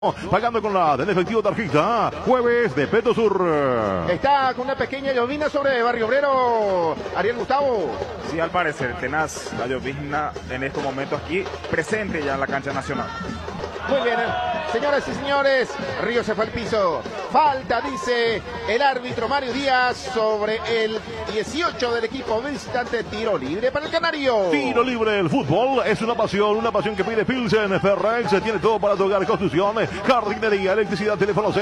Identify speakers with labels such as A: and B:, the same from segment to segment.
A: Pagando con la del efectivo tarjeta. Jueves de Petrosur.
B: Está con una pequeña llovizna sobre Barrio Obrero. Ariel Gustavo.
C: Sí, al parecer, tenaz la llovizna en estos momentos aquí, presente ya en la cancha nacional.
B: Muy bien, señoras y señores, Río se fue al piso. Falta, dice el árbitro Mario Díaz, sobre el 18 del equipo visitante. Tiro libre para el Canario.
A: Tiro libre, el fútbol es una pasión que pide Pilsen. Ferrex tiene todo para tu hogar, construcción, jardinería, electricidad, teléfono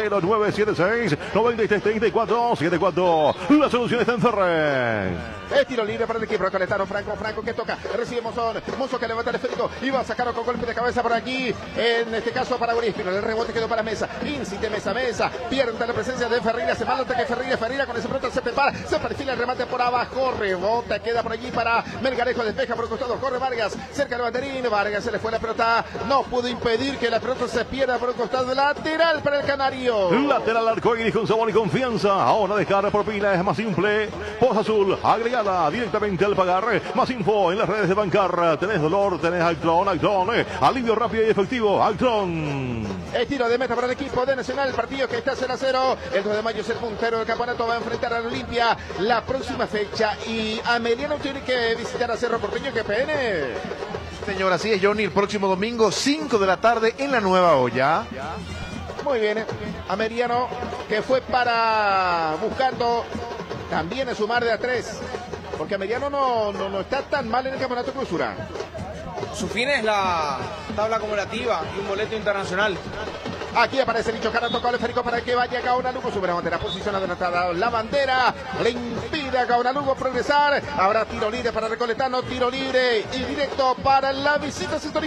A: 0976-9334-74. La solución está en Ferrex.
B: Es tiro libre para el equipo recoletano. Franco que toca, recibe Mozo que levanta el esférico y va a sacarlo con golpe de cabeza por aquí. En este caso para Urispino, el rebote quedó para Mesa. Incite Mesa, pierde la presencia de Ferreira. Se manda ataque Ferreira con ese pelota se prepara, se perfila el remate por abajo, rebota, queda por allí para Melgarejo, despeja por el costado, corre Vargas, cerca del banderín. Vargas se le fue la pelota, no pudo impedir que la pelota se pierda por el costado lateral para el Canario.
A: Lateral arcoíris con sabor y confianza. Ahora dejar propina es más simple. Poza Azul, agregada directamente al pagar. Más info en las redes de Bancar. Tenés dolor, tenés Actron. Alivio rápido y efectivo, Actron.
B: El tiro de meta para el equipo de Nacional, el partido que está 0-0. El 2 de mayo es el puntero del campeonato, va a enfrentar a la Olimpia la próxima fecha. Y Ameliano tiene que visitar a Cerro Porteño. ¡Qué pene!
D: Señor, así es, Johnny, el próximo domingo, 5 de la tarde en la Nueva Olla.
B: Muy bien, Ameliano que fue para buscando también sumar de a 3. Porque Ameliano no está tan mal en el campeonato clausura.
E: Su fin es la tabla acumulativa y un boleto internacional.
B: Aquí aparece Nicho Cara, tocó el esférico para que vaya Gaunalugo, sube la bandera, posiciona adelantada la bandera, le impide a Gaunalugo progresar. Habrá tiro libre para Recoletano, tiro libre y directo para la visita histórica.